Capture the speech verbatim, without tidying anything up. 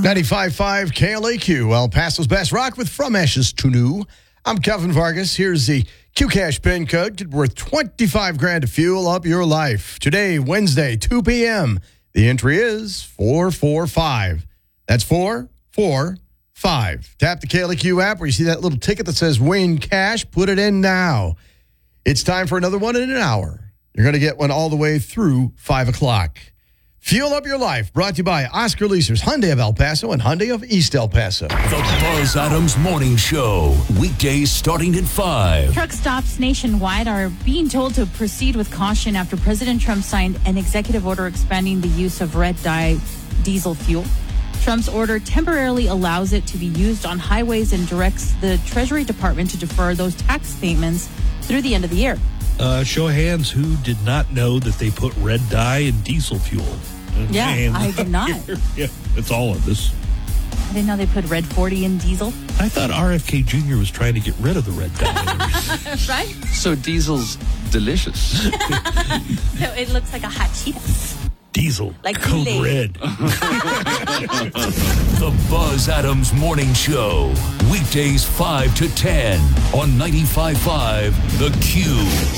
ninety-five point five K L A Q, El Paso's best rock with From Ashes to New. I'm Kevin Vargas. Here's the Q Cash PIN code. It's worth twenty-five grand to fuel up your life. Today, Wednesday, two p.m. The entry is four four five. That's four four five. Tap the K L A Q app where you see that little ticket that says Win Cash. Put it in now. It's time for another one in an hour. You're going to get one all the way through five o'clock. Fuel up your life, brought to you by Oscar Leasers, Hyundai of El Paso and Hyundai of East El Paso. The Buzz Adams Morning Show, weekdays starting at five. Truck stops nationwide are being told to proceed with caution after President Trump signed an executive order expanding the use of red dye diesel fuel. Trump's order temporarily allows it to be used on highways and directs the Treasury Department to defer those tax payments through the end of the year. Uh, show of hands, who did not know that they put red dye in diesel fuel? Yeah, Man. I did not. Yeah, it's all of this. I didn't know they put red forty in diesel. I thought R F K Junior was trying to get rid of the red dye. Right? So diesel's delicious. So it looks like a hot Cheetos. Diesel, Like code Kool-Aid. red. The Buzz Adams Morning Show, weekdays five to ten on ninety-five point five The Q.